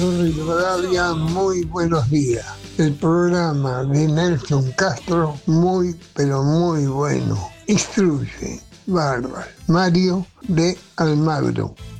Rivadavia, muy buenos días. El programa de Nelson Castro, muy, pero muy bueno. Instruye, bárbaro. Mario de Almagro.